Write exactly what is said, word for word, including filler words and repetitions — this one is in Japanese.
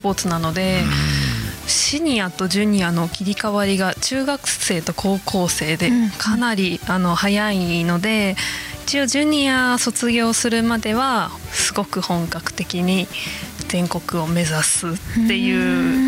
スポーツなので、シニアとジュニアの切り替わりが中学生と高校生でかなりあの早いので、一応ジュニア卒業するまではすごく本格的に全国を目指すっていう